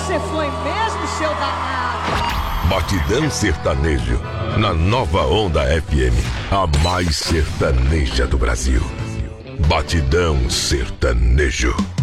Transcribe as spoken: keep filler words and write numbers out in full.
Você foi mesmo, seu danado. Batidão Sertanejo, na Nova Onda F M, a mais sertaneja do Brasil. Batidão Sertanejo.